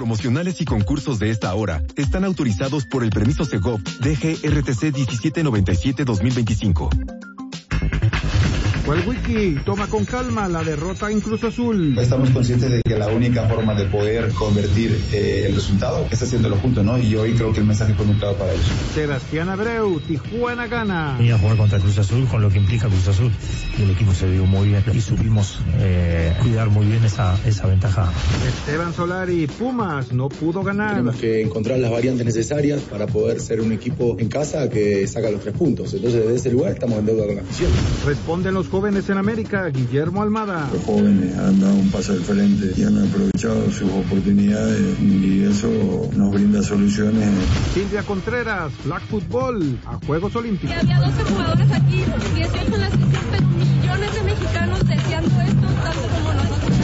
promocionales y concursos de esta hora están autorizados por el permiso Segov DGRTC 1797-2025. ¿Cuál wiki? Toma con calma la derrota en Cruz Azul. Estamos conscientes de que la única forma de poder convertir el resultado es haciéndolo juntos, ¿no? Y hoy creo que el mensaje fue muy claro para eso. Sebastián Abreu, Tijuana gana. Y a jugar contra Cruz Azul con lo que implica Cruz Azul. Y el equipo se vio muy bien y supimos cuidar muy bien esa ventaja. Esteban Solari, Pumas, no pudo ganar. Tenemos que encontrar las variantes necesarias para poder ser un equipo en casa que saca los 3 puntos. Entonces, desde ese lugar estamos en deuda con la afición. Responden los jóvenes en América, Guillermo Almada. Los jóvenes han dado un paso al frente y han aprovechado sus oportunidades y eso nos brinda soluciones. Silvia Contreras, Flag Football, a Juegos Olímpicos. Que había 12 jugadores aquí, 18 en la selección, pero millones de mexicanos deseando esto tanto como nosotros.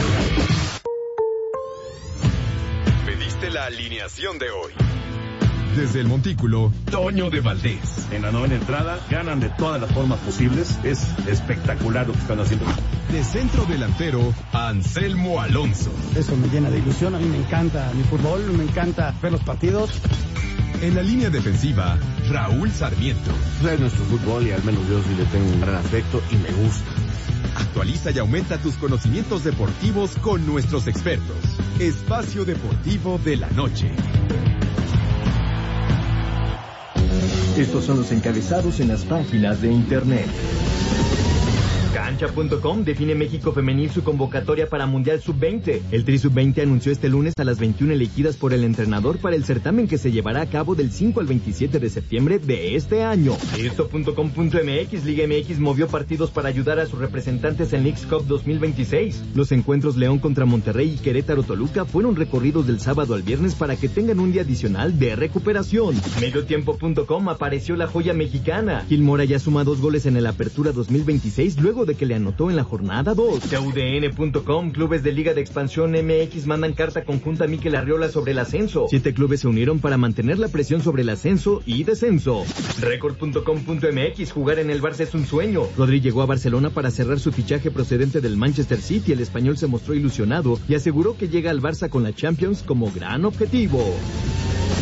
Pediste la alineación de hoy. Desde el Montículo, Toño de Valdés. En la novena entrada, ganan de todas las formas posibles. Es espectacular lo que están haciendo. De centro delantero, Anselmo Alonso. Eso me llena de ilusión. A mí me encanta mi fútbol, me encanta ver los partidos. En la línea defensiva, Raúl Sarmiento. Es nuestro fútbol y al menos yo sí le tengo un gran afecto y me gusta. Actualiza y aumenta tus conocimientos deportivos con nuestros expertos. Espacio Deportivo de la Noche. Estos son los encabezados en las páginas de internet. Cancha.com define México Femenil su convocatoria para Mundial Sub-20. El Tri Sub-20 anunció este lunes a las 21 elegidas por el entrenador para el certamen que se llevará a cabo del 5 al 27 de septiembre de este año. Esto.com.mx, Liga MX movió partidos para ayudar a sus representantes en Leagues Cup 2026. Los encuentros León contra Monterrey y Querétaro Toluca fueron recorridos del sábado al viernes para que tengan un día adicional de recuperación. Mediotiempo.com apareció la joya mexicana. Gil Mora ya suma 2 goles en el Apertura 2026 luego de que le anotó en la jornada 2. TUDN.com, clubes de Liga de Expansión MX mandan carta conjunta a Mikel Arriola sobre el ascenso. 7 clubes se unieron para mantener la presión sobre el ascenso y descenso. Record.com.mx, jugar en el Barça es un sueño. Rodri llegó a Barcelona para cerrar su fichaje procedente del Manchester City. El español se mostró ilusionado y aseguró que llega al Barça con la Champions como gran objetivo.